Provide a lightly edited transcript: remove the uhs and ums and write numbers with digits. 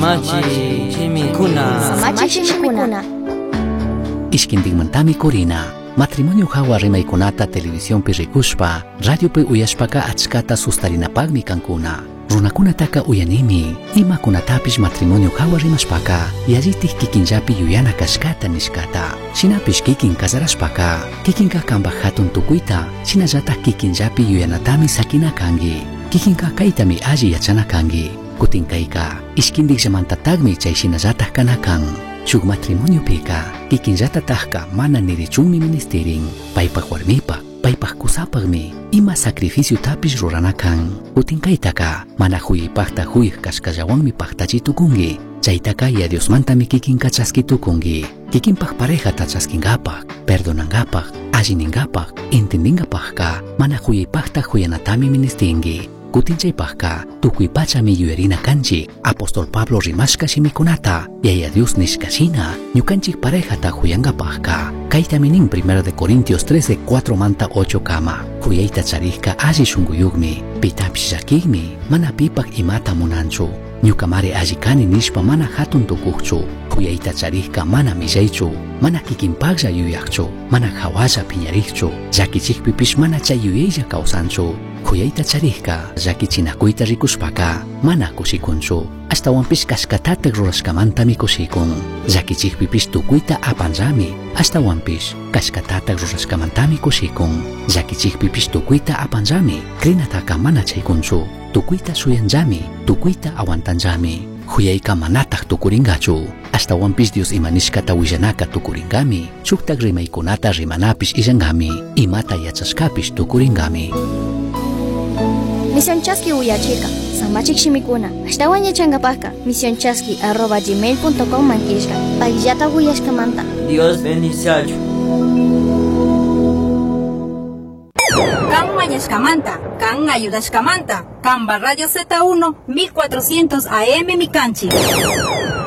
Samachishimikuna. Ishkindigmantami Corina. Matrimonio hawa rimaykunata televisión pi rikushpa, radio pi uyashpaka achkata sustarinapagmi kankuna. Runakunataka uyanimi, imakunatapish matrimonio hawa rimashpaka, yallitih kikinllapi yuyana kashkata nishkata. Shinapish kikin kasarashpaka, kikinka kambak hatun tukuyta, shinallatah kikinllapi yuyanatami sakina kangi. Kikinka kaytami alli yachana kangi. Kutinkayka, ishkindikshamantatagmi chay shinallatah kanakan. Shuk matrimonio pika, kikinllatatahka mana nirichunmi ministerin, paypak warmipak, paypak kusapagmi, ima sacrificio tapis ruranakan. Kutinkaytaka, mana huyipakta huyik kashkallawanmi paktachitukungi, chaytaka ya Diosmantami kikinka chaskitukungi, kikinpak parejata chaskingapak, perdonangapak, alliningapak, entendingapakka, mana huyipakta huyanatami ministingi. Kutinchaypakka, tukuy pachami yuyarina kanchik, apostol Pablo rimashka shimikunata, yaya Dios nishkashina, ñukanchik parejata huyangapakka. Kaytami nin 1 de Corintios 13, 4 manta 8 kama. Huyayta charihka alli shunquyuqmi, pitapish llakikmi, mana pipak imata munanchu. Ñukamari alli kani nishpa mana hatun tukuqchu. Huyayta charihka mana millaychu, mana kikinpaklla yuyaqchu, mana hawalla piñariqchu, llakichikpipish mana chay yuyaylla kawsanchu. Huyayta charihka, llakichinakuita rikushpaka, mana kushikunchu. Ashtawanpish kashkatatek rurashkamantami kushikun. Llakichikpipish tukuyta apanllami. Ashtawanpish kashkatatek rurashkamantami kushikun. Llakichikpipish tukuyta apanllami. Krinataka mana chaykunchu. Tukuyta suyanllami, tukuyta awantanllami. Huyayka manataq tukuringachu. Ashtawanpish Dios imanishkata willanaka tukuringami. Shuktak rimaykunata rimanapish illangami. Imata yachashkapish tukuringami. Misionchaski uyachika, samachikshimikuna. Ashtawan yachangapaka, misionchaski@gmail.com mankishka. Pagllata uyashkamanta. Dios bendice. Kan Mayashkamanta, Kan Ayudashkamanta, Kan Radio Z1, 1400 AM Mikanchi.